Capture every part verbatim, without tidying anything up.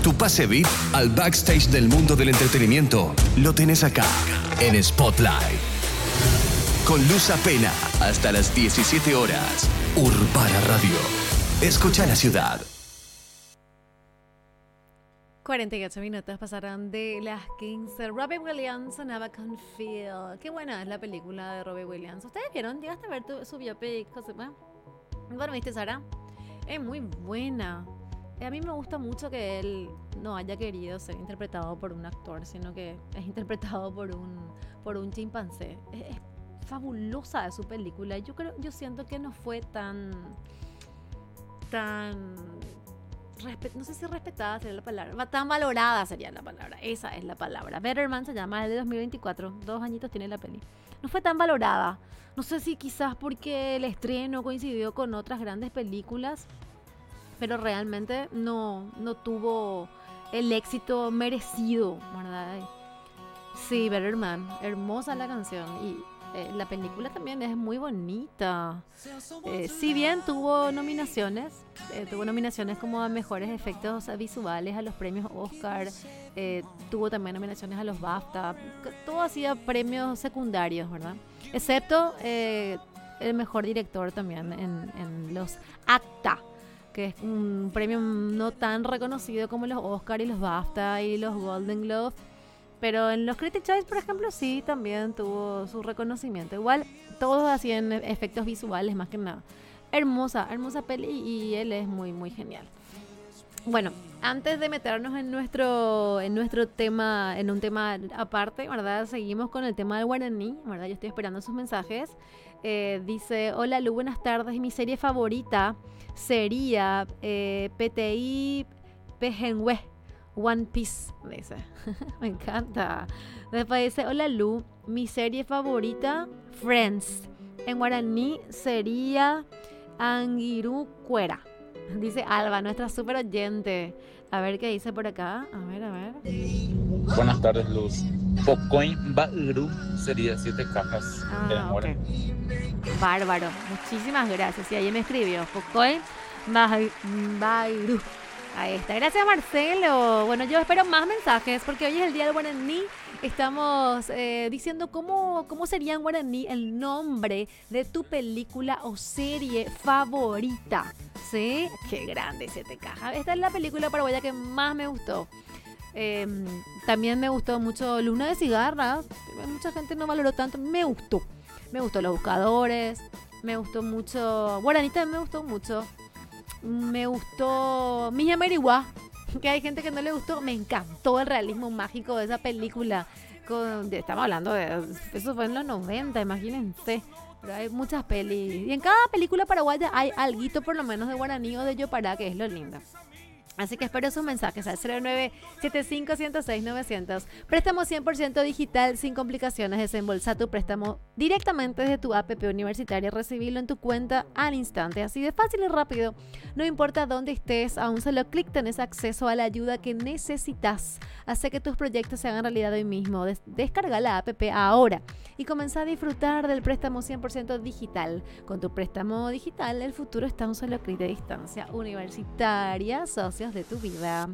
Tu pase V I P al backstage del mundo del entretenimiento lo tenés acá, en Spotlight. Con Luz Apena, hasta las diecisiete horas. Urbana Radio. Escucha la ciudad. cuarenta y ocho minutos pasaron de las quince. Robbie Williams sonaba con Feel. Qué buena es la película de Robbie Williams. ¿Ustedes vieron? ¿Llegaste a ver tu, su biopic, Josepa? Bueno, ¿viste, Sara? Es muy buena. A mí me gusta mucho que él no haya querido ser interpretado por un actor, sino que es interpretado por un, por un chimpancé. Es, es fabulosa su película. Yo creo, yo siento que no fue tan, tan, respe- no sé si respetada sería la palabra, tan valorada sería la palabra. Esa es la palabra. Better Man se llama, es de dos mil veinticuatro. Dos añitos tiene la peli. No fue tan valorada. No sé si quizás porque el estreno coincidió con otras grandes películas, pero realmente no, no tuvo el éxito merecido, ¿verdad? Sí, Better Man, hermosa la canción y eh, la película también es muy bonita. Eh, si bien tuvo nominaciones, eh, tuvo nominaciones como a mejores efectos visuales a los premios Oscar, eh, tuvo también nominaciones a los BAFTA, todo hacía premios secundarios, ¿verdad? Excepto eh, el mejor director también en, en los ACTA, que es un premio no tan reconocido como los Oscar y los BAFTA y los Golden Globe, pero en los Critics' Choice, por ejemplo, sí, también tuvo su reconocimiento. Igual, todos hacían efectos visuales más que nada. Hermosa, hermosa peli y él es muy, muy genial. Bueno, antes de meternos en nuestro, en nuestro tema, en un tema aparte, ¿verdad? Seguimos con el tema del guaraní, ¿verdad? Yo estoy esperando sus mensajes. Eh, dice, hola Lu, buenas tardes. Mi serie favorita sería eh, P T I Pejenwe, One Piece, dice. Me encanta. Después dice, hola Lu, mi serie favorita, Friends. En guaraní sería Angiru Cuera. Dice Alba, nuestra súper oyente. A ver qué dice por acá. A ver, a ver. Buenas tardes, Luz. Pocoin Bairu sería siete cajas. Ah, ok. Bárbaro. Muchísimas gracias. Y ahí me escribió. Pocoin Bairu. Ahí está. Gracias, Marcelo. Bueno, yo espero más mensajes porque hoy es el día del guaraní. Estamos eh, diciendo cómo, cómo sería en guaraní el nombre de tu película o serie favorita. ¿Sí? Qué grande, siete cajas. Esta es la película paraguaya que más me gustó. Eh, también me gustó mucho Luna de Cigarras. Mucha gente no valoró tanto. Me gustó. Me gustó Los Buscadores. Me gustó mucho. Guaraní también me gustó mucho. Me gustó Mija Meriguá, que hay gente que no le gustó. Me encantó el realismo mágico de esa película. Con, de, estamos hablando de... Eso fue en los noventa, imagínense. Pero hay muchas pelis. Y en cada película paraguaya hay alguito por lo menos de guaraní o de yopará, que es lo lindo. Así que espero sus mensajes al cero nueve siete cinco, uno cero seis, nueve cero cero. Préstamo cien por ciento digital sin complicaciones. Desembolsa tu préstamo directamente desde tu app universitaria. Recibirlo en tu cuenta al instante. Así de fácil y rápido. No importa dónde estés, a un solo clic tenés acceso a la ayuda que necesitas. Hace que tus proyectos se hagan realidad hoy mismo. Des- descarga la app ahora y comienza a disfrutar del préstamo cien por ciento digital. Con tu préstamo digital, el futuro está a un solo clic de distancia. Universitaria, socios de tu vida.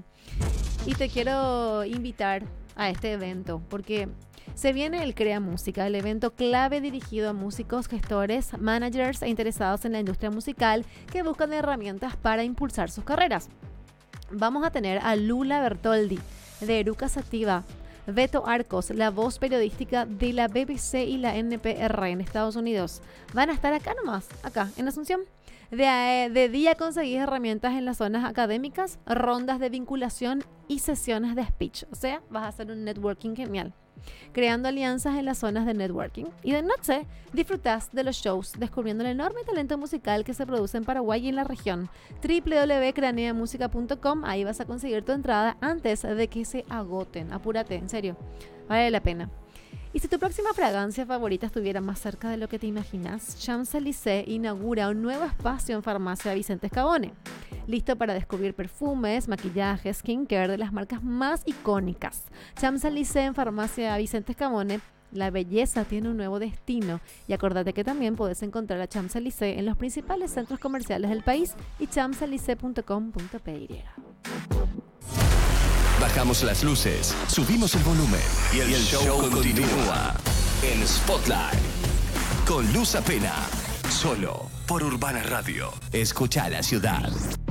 Y te quiero invitar a este evento porque se viene el Crea Música, el evento clave dirigido a músicos, gestores, managers e interesados en la industria musical que buscan herramientas para impulsar sus carreras. Vamos a tener a Lula Bertoldi de Eruca Sativa, Beto Arcos, la voz periodística de la B B C y la N P R en Estados Unidos. Van a estar acá nomás, acá en Asunción. De, de día conseguís herramientas en las zonas académicas, rondas de vinculación y sesiones de speech. O sea, vas a hacer un networking genial. Creando alianzas en las zonas de networking. Y de noche, disfrutás de los shows, descubriendo el enorme talento musical que se produce en Paraguay y en la región. doble u doble u doble u punto cranea música punto com. Ahí vas a conseguir tu entrada antes de que se agoten. Apúrate, en serio. Vale la pena. Y si tu próxima fragancia favorita estuviera más cerca de lo que te imaginas, Champs-Élysées inaugura un nuevo espacio en Farmacia Vicente Escabone. Listo para descubrir perfumes, maquillaje, skincare de las marcas más icónicas. Champs-Élysées en Farmacia Vicente Escabone, la belleza tiene un nuevo destino. Y acordate que también puedes encontrar a Champs-Élysées en los principales centros comerciales del país y champs élysées punto com punto p y. Bajamos las luces, subimos el volumen y el, y el show, show continúa en Spotlight con Luz Apena, solo por Urbana Radio. Escucha la ciudad.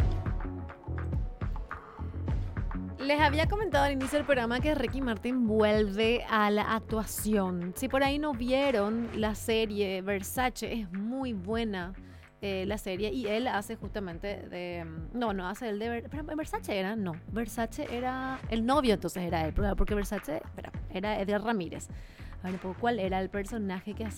Les había comentado al inicio del programa que Ricky Martin vuelve a la actuación. Si por ahí no vieron la serie Versace, es muy buena eh, la serie y él hace justamente de... No, no hace el de... Pero Versace era, no. Versace era el novio, entonces era él. Porque Versace espera, era Edgar Ramírez. A ver un poco, ¿cuál era el personaje que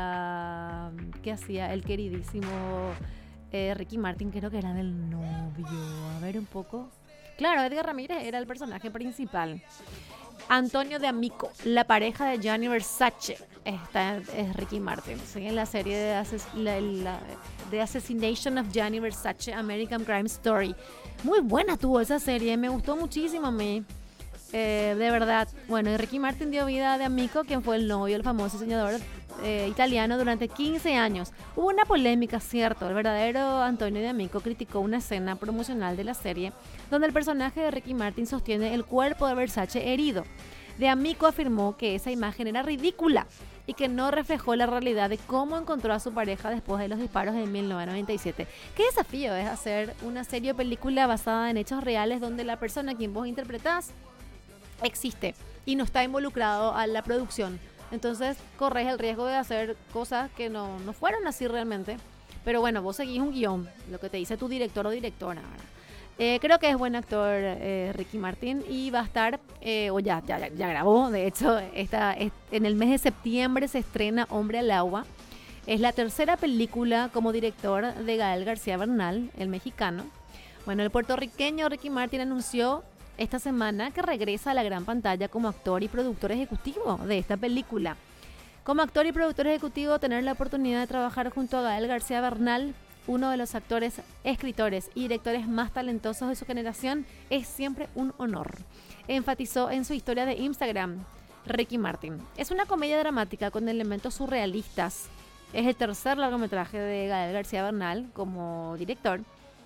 hacía, que hacía el queridísimo eh, Ricky Martin? Creo que era del novio. A ver un poco... Claro, Edgar Ramírez era el personaje principal. Antonio de Amico, la pareja de Gianni Versace, esta es Ricky Martin. ¿Sí? En la serie de, ases la, la, The Assassination of Gianni Versace, American Crime Story. Muy buena tuvo esa serie, me gustó muchísimo a mí. Eh, de verdad. Bueno, y Ricky Martin dio vida a de Amico, quien fue el novio del famoso diseñador eh, italiano durante quince años. Hubo una polémica, cierto. El verdadero Antonio de Amico criticó una escena promocional de la serie donde el personaje de Ricky Martin sostiene el cuerpo de Versace herido. De Amico afirmó que esa imagen era ridícula y que no reflejó la realidad de cómo encontró a su pareja después de los disparos en mil novecientos noventa y siete. ¿Qué desafío es hacer una serie o película basada en hechos reales donde la persona a quien vos interpretás existe y no está involucrado a la producción? Entonces corres el riesgo de hacer cosas que no, no fueron así realmente. Pero bueno, vos seguís un guión, lo que te dice tu director o directora, ¿verdad? Eh, creo que es buen actor eh, Ricky Martin y va a estar, eh, o ya, ya, ya grabó, de hecho, esta, es, en el mes de septiembre se estrena Hombre al Agua. Es la tercera película como director de Gael García Bernal, el mexicano. Bueno, el puertorriqueño Ricky Martin anunció esta semana que regresa a la gran pantalla como actor y productor ejecutivo de esta película. Como actor y productor ejecutivo, tener la oportunidad de trabajar junto a Gael García Bernal, uno de los actores, escritores y directores más talentosos de su generación, es siempre un honor. Enfatizó en su historia de Instagram Ricky Martin. Es una comedia dramática con elementos surrealistas. Es el tercer largometraje de Gael García Bernal como director.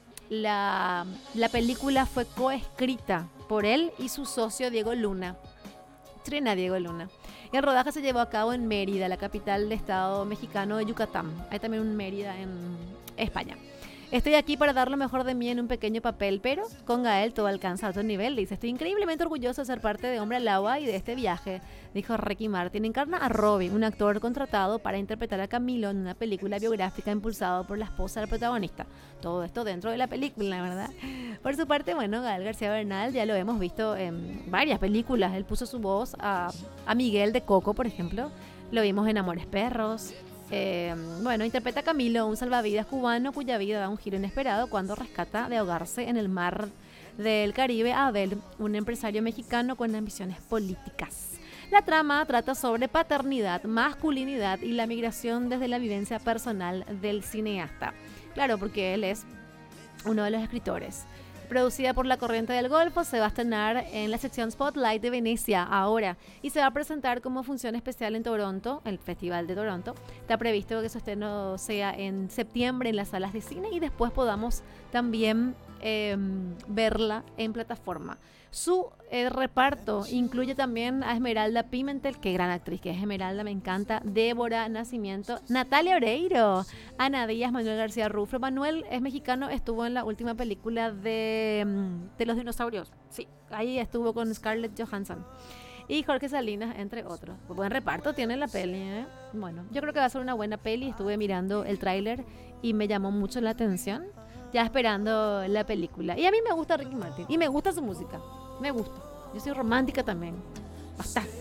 La, la película fue coescrita por él y su socio Diego Luna. Trina Diego Luna. El rodaje se llevó a cabo en Mérida, la capital del estado mexicano de Yucatán. Hay también un Mérida en España. Estoy aquí para dar lo mejor de mí en un pequeño papel, pero con Gael todo alcanza a otro nivel. Dice, estoy increíblemente orgulloso de ser parte de Hombre al Agua y de este viaje, dijo Ricky Martin. Encarna a Robbie, un actor contratado para interpretar a Camilo en una película biográfica impulsada por la esposa del protagonista. Todo esto dentro de la película, ¿verdad? Por su parte, bueno, Gael García Bernal ya lo hemos visto en varias películas. Él puso su voz a, a Miguel de Coco, por ejemplo. Lo vimos en Amores Perros. Eh, bueno, interpreta a Camilo, un salvavidas cubano cuya vida da un giro inesperado cuando rescata de ahogarse en el mar del Caribe a Abel, un empresario mexicano con ambiciones políticas. La trama trata sobre paternidad, masculinidad y la migración desde la vivencia personal del cineasta. Claro, porque él es uno de los escritores. Producida por La Corriente del Golfo, se va a estrenar en la sección Spotlight de Venecia ahora y se va a presentar como función especial en Toronto, el Festival de Toronto. Está previsto que su estreno sea en septiembre en las salas de cine y después podamos también eh, verla en plataforma. Su eh, reparto incluye también a Esmeralda Pimentel, qué gran actriz que es Esmeralda, me encanta, Débora Nacimiento, Natalia Oreiro, Ana Díaz, Manuel García Rufo. Manuel es mexicano, estuvo en la última película de, de los dinosaurios, sí, ahí estuvo con Scarlett Johansson. Y Jorge Salinas, entre otros. Buen reparto tiene la peli, ¿eh? Bueno, yo creo que va a ser una buena peli. Estuve mirando el tráiler y me llamó mucho la atención, ya esperando la película. Y a mí me gusta Ricky Martin y me gusta su música. Me gusta. Yo soy romántica también. Bastante.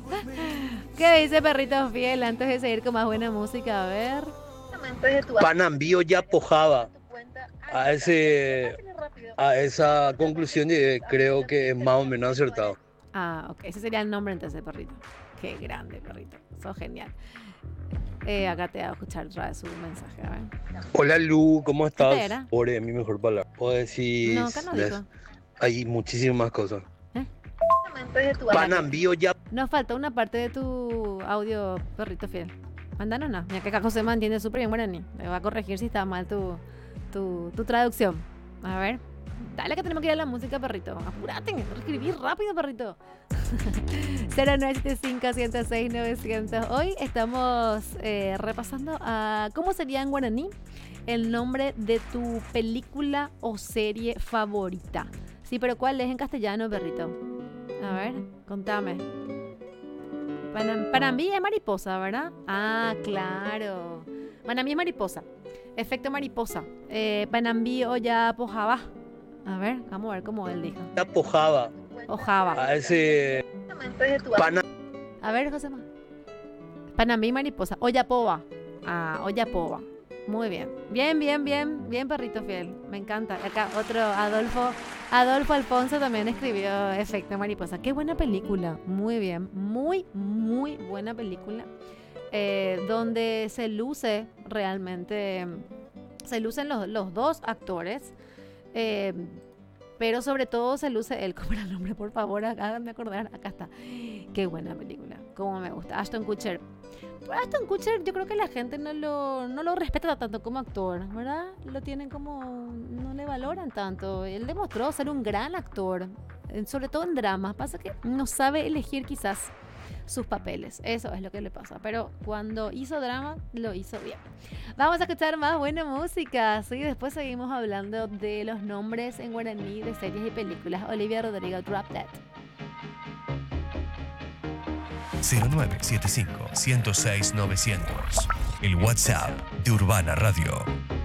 ¿Qué dice Perrito Fiel antes de seguir con más buena música? A ver. Panambío ya pojaba a ese a esa conclusión y creo que es más o menos acertado. Ah, ok. Ese sería el nombre entonces, Perrito. Qué grande, Perrito. Sos genial. Eh, acá te voy a escuchar otra vez su mensaje. A ver. Hola Lu, ¿cómo estás? ¿Qué era? Por mi mejor palabra. Puedo decir. No, acá no dijo. Hay muchísimas cosas. ¿Eh? Panambío ya. Nos falta una parte de tu audio, Perrito Fiel. Mándanos una. Mira que acá José entiende súper bien guaraní. Me va a corregir si está mal tu, tu, tu traducción. A ver. Dale que tenemos que ir a la música, perrito. Apúrate, escribí rápido, perrito. cero nueve siete cinco, uno cero seis, nueve cero cero. Hoy estamos eh, repasando a cómo sería en guaraní el nombre de tu película o serie favorita. Sí, pero ¿cuál es en castellano, perrito? A ver, contame. Para, para mí es mariposa, ¿verdad? Ah, claro. Para mí es mariposa. Efecto mariposa. Eh, Panambi o ya pojaba. A ver, vamos a ver cómo él dijo. Ya pojaba Ojaba. a ese pana. A ver, José. Panambi mariposa. Oyapoba. Ah, Oyapoba. Muy bien. Bien, bien, bien. Bien, perrito fiel. Me encanta. Acá otro, Adolfo. Adolfo Alfonso también escribió Efecto mariposa. Qué buena película. Muy bien. Muy, muy buena película. Eh, donde se luce realmente. Se lucen los, los dos actores. Eh, pero sobre todo se luce él. ¿Cómo era el nombre? Por favor, háganme acordar. Acá está. Qué buena película. Cómo me gusta. Ashton Kutcher. Pero Ashton Kutcher, yo creo que la gente no lo, no lo respeta tanto como actor, ¿verdad? Lo tienen como... no le valoran tanto. Él demostró ser un gran actor, sobre todo en dramas. Pasa que no sabe elegir quizás sus papeles. Eso es lo que le pasa. Pero cuando hizo drama, lo hizo bien. Vamos a escuchar más buena música. Sí, después seguimos hablando de los nombres en guaraní de series y películas. Olivia Rodrigo, Drop That. cero nueve siete cinco, uno cero seis, nueve cero cero. El WhatsApp de Urbana Radio.